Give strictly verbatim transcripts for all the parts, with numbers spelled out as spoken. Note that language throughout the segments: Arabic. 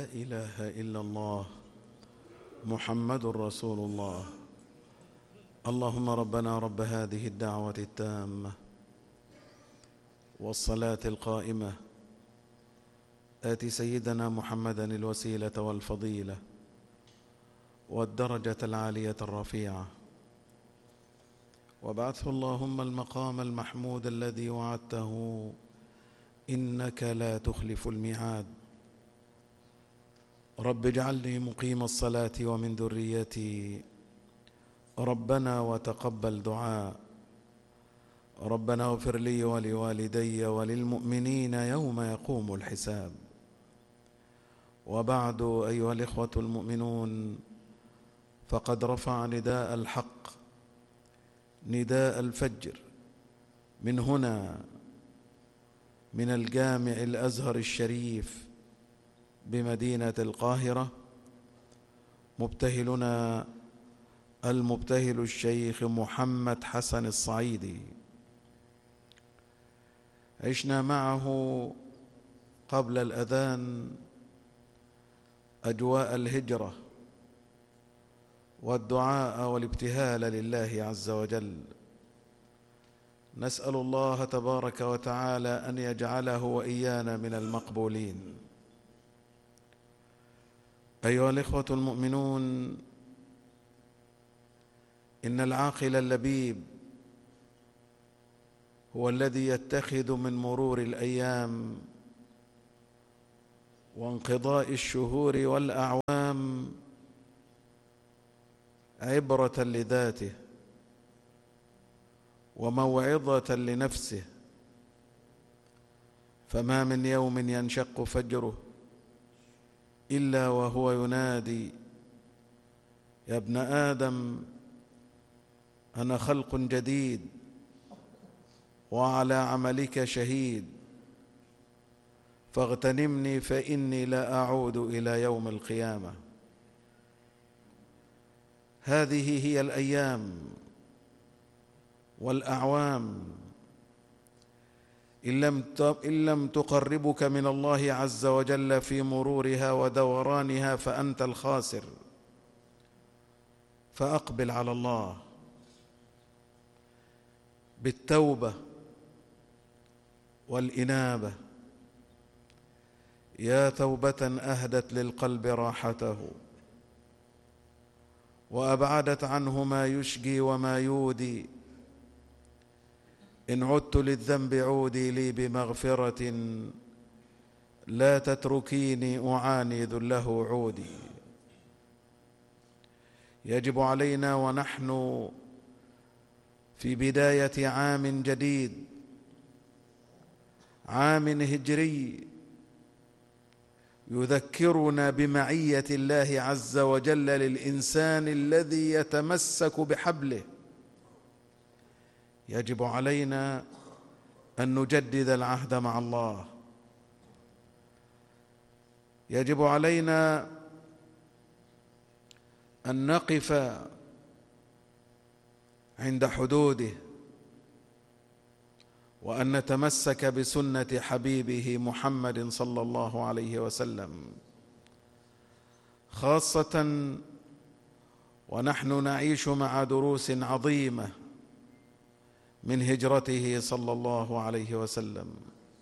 لا إله إلا الله محمد رسول الله. اللهم ربنا رب هذه الدعوة التامة والصلاة القائمة آت سيدنا محمدا الوسيلة والفضيلة والدرجة العالية الرفيعة، وابعثه اللهم المقام المحمود الذي وعدته إنك لا تخلف الميعاد. رب اجعلني مقيم الصلاة ومن ذريتي ربنا وتقبل دعاء. ربنا اغفر لي ولوالدي وللمؤمنين يوم يقوم الحساب. وبعد، أيها الإخوة المؤمنون، فقد رفع نداء الحق، نداء الفجر، من هنا من الجامع الأزهر الشريف بمدينة القاهرة مبتهلنا المبتهل الشيخ محمد حسن الصعيدي. عشنا معه قبل الأذان أجواء الهجرة والدعاء والابتهال لله عز وجل. نسأل الله تبارك وتعالى أن يجعله وإيانا من المقبولين. أيها الإخوة المؤمنون، إن العاقل اللبيب هو الذي يتخذ من مرور الأيام وانقضاء الشهور والأعوام عبرة لذاته وموعظة لنفسه. فما من يوم ينشق فجره إلا وهو ينادي: يا ابن آدم، أنا خلق جديد وعلى عملك شهيد، فاغتنمني فإني لا أعود إلى يوم القيامة. هذه هي الأيام والأعوام إن لم إن لم تقربك من الله عز وجل في مرورها ودورانها فأنت الخاسر. فأقبل على الله بالتوبة والإنابة، يا توبة أهدت للقلب راحته وأبعدت عنه ما يشقي وما يودي. إن عدت للذنب عودي لي بمغفرة، لا تتركيني أعاني ذله عودي. يجب علينا ونحن في بداية عام جديد، عام هجري يذكرنا بمعية الله عز وجل للإنسان الذي يتمسك بحبله. يجب علينا أن نجدد العهد مع الله. يجب علينا أن نقف عند حدوده وأن نتمسك بسنة حبيبه محمد صلى الله عليه وسلم، خاصة ونحن نعيش مع دروس عظيمة من هجرته صلى الله عليه وسلم.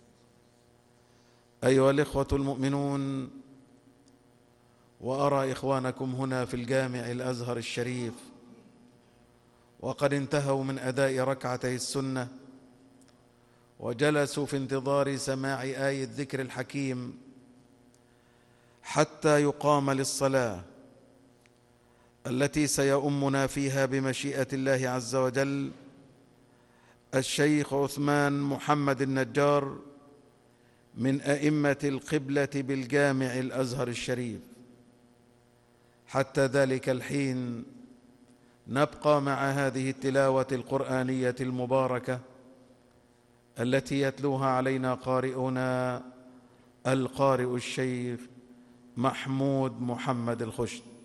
أيها الإخوة المؤمنون، وأرى إخوانكم هنا في الجامع الأزهر الشريف وقد انتهوا من أداء ركعتي السنة وجلسوا في انتظار سماع آية الذكر الحكيم حتى يقام للصلاة التي سيؤمنا فيها بمشيئة الله عز وجل الشيخ عثمان محمد النجار من أئمة القبلة بالجامع الأزهر الشريف. حتى ذلك الحين نبقى مع هذه التلاوة القرآنية المباركة التي يتلوها علينا قارئنا القارئ الشيخ محمود محمد الخشت.